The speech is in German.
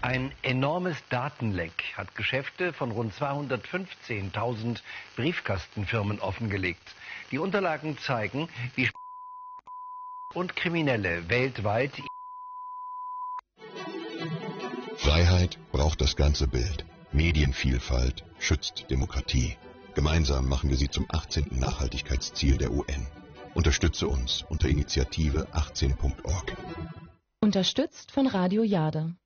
Ein enormes Datenleck hat Geschäfte von rund 215.000 Briefkastenfirmen offengelegt. Die Unterlagen zeigen, wie und Kriminelle weltweit. Freiheit braucht das ganze Bild. Medienvielfalt schützt Demokratie. Gemeinsam machen wir sie zum 18. Nachhaltigkeitsziel der UN. Unterstütze uns unter Initiative 18.org. Unterstützt von Radio Jade.